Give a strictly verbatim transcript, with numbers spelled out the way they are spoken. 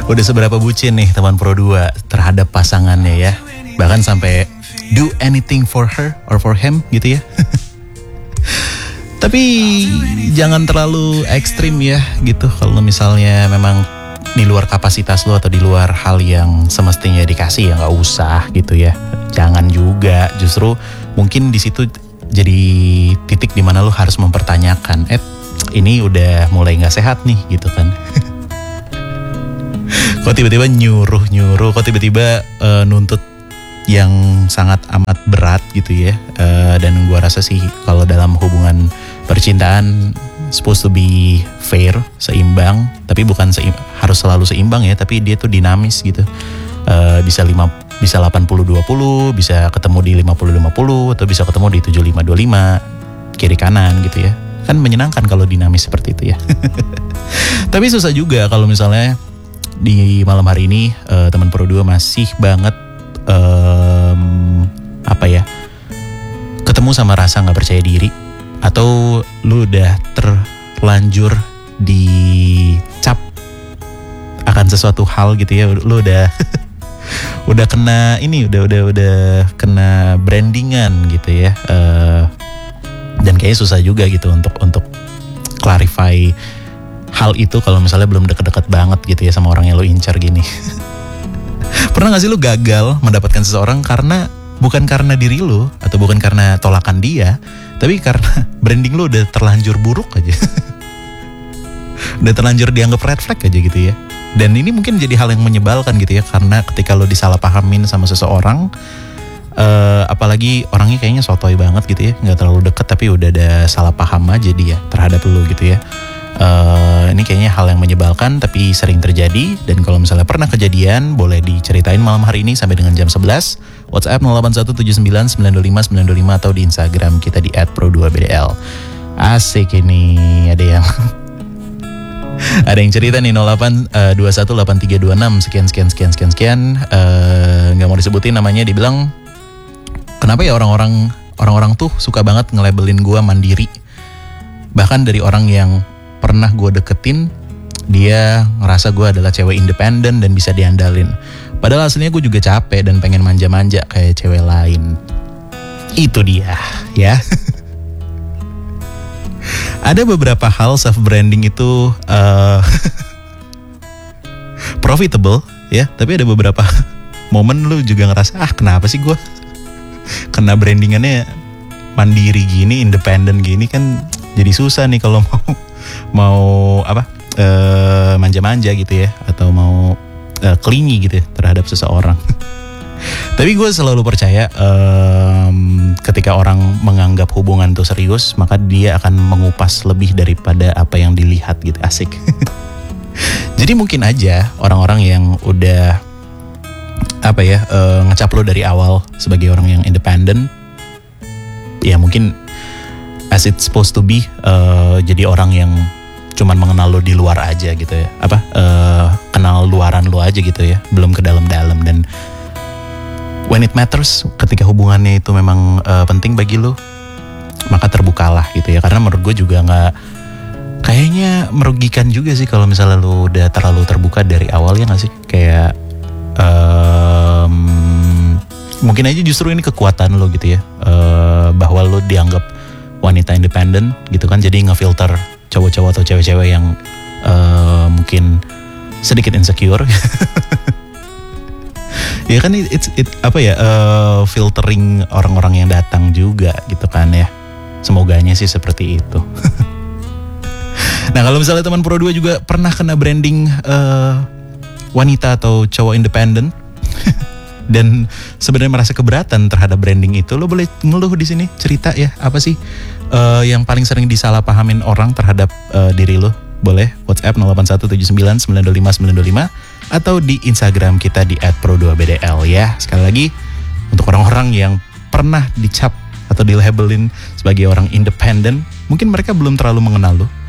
Udah seberapa bucin nih teman Pro dua terhadap pasangannya ya. Bahkan sampai do anything for her or for him gitu ya. Tapi jangan terlalu ekstrim ya gitu. Kalau misalnya memang di luar kapasitas lo atau di luar hal yang semestinya dikasih ya nggak usah gitu ya. Jangan juga, justru mungkin di situ jadi titik dimana lo harus mempertanyakan, eh ini udah mulai nggak sehat nih gitu kan. Kok tiba-tiba nyuruh-nyuruh, kok tiba-tiba uh, nuntut yang sangat amat berat gitu ya. Uh, dan gua rasa sih kalau dalam hubungan percintaan supposed to be fair, seimbang, tapi bukan seim- harus selalu seimbang ya, tapi dia tuh dinamis gitu. Uh, bisa lima bisa delapan puluh dua puluh, bisa ketemu di lima puluh lima puluh atau bisa ketemu di tujuh puluh lima dua puluh lima kiri kanan gitu ya. Kan menyenangkan kalau dinamis seperti itu ya. Tapi susah juga kalau misalnya di malam hari ini uh, teman Pro dua masih banget um, apa ya, ketemu sama rasa nggak percaya diri, atau lu udah terlanjur dicap akan sesuatu hal gitu ya, lu udah udah kena ini, udah udah udah kena brandingan gitu ya, uh, dan kayaknya susah juga gitu untuk untuk clarify hal itu kalau misalnya belum deket-deket banget gitu ya sama orang yang lo incar gini. Pernah gak sih lo gagal mendapatkan seseorang karena bukan karena diri lo atau bukan karena tolakan dia, tapi karena branding lo udah terlanjur buruk aja. Udah terlanjur dianggap red flag aja gitu ya. Dan ini mungkin jadi hal yang menyebalkan gitu ya, karena ketika lo disalahpahamin sama seseorang, uh, apalagi orangnya kayaknya sotoy banget gitu ya, gak terlalu deket tapi udah ada salah paham aja dia terhadap lo gitu ya. Uh, ini kayaknya hal yang menyebalkan tapi sering terjadi. Dan kalau misalnya pernah kejadian, boleh diceritain malam hari ini sampai dengan jam sebelas. WhatsApp nol delapan satu tujuh sembilan sembilan dua lima sembilan dua lima atau di Instagram kita di et pro dua b d l. Asik ini, ada yang ada yang cerita nih nol delapan dua satu delapan tiga dua enam sekian sekian sekian sekian sekian. Uh, gak mau disebutin namanya, dibilang kenapa ya orang-orang orang-orang tuh suka banget nge-labelin gue mandiri. Bahkan dari orang yang pernah gue deketin, dia ngerasa gue adalah cewek independen dan bisa diandalin. Padahal aslinya gue juga capek dan pengen manja-manja kayak cewek lain. Itu dia ya. Ada beberapa hal self branding itu uh, profitable ya, tapi ada beberapa momen lu juga ngerasa ah kenapa sih gue kena brandingannya mandiri gini, independen gini, kan jadi susah nih kalau mau mau apa uh, manja-manja gitu ya, atau mau uh, clingy gitu ya terhadap seseorang. Tapi gue selalu percaya um, ketika orang menganggap hubungan itu serius, maka dia akan mengupas lebih daripada apa yang dilihat gitu. Asik. Jadi mungkin aja orang-orang yang udah apa ya uh, ngecap lo dari awal sebagai orang yang independen, ya mungkin as it's supposed to be, uh, jadi orang yang cuman mengenal lo di luar aja gitu ya, apa uh, kenal luaran lo aja gitu ya, belum ke dalam-dalam. Dan when it matters, ketika hubungannya itu memang uh, penting bagi lo, maka terbukalah gitu ya. Karena menurut gue juga nggak, kayaknya merugikan juga sih kalau misalnya lo udah terlalu terbuka dari awal, ya nggak sih? Kayak um, mungkin aja justru ini kekuatan lo gitu ya, uh, bahwa lo dianggap wanita independen gitu kan, jadi ngefilter cowok-cowok atau cewek-cewek yang uh, mungkin sedikit insecure. Ya kan, it's it apa ya, uh, filtering orang-orang yang datang juga gitu kan ya. Semoganya sih seperti itu. Nah, kalau misalnya teman Pro dua juga pernah kena branding uh, wanita atau cowok independen dan sebenarnya merasa keberatan terhadap branding itu, lo boleh ngeluh di sini, cerita ya, apa sih uh, yang paling sering disalahpahamin orang terhadap uh, diri lo? Boleh WhatsApp nol delapan satu tujuh sembilan sembilan dua lima sembilan dua lima atau di Instagram kita di et pro dua b d l ya. Sekali lagi, untuk orang-orang yang pernah dicap atau dilabelin sebagai orang independen, mungkin mereka belum terlalu mengenal lo,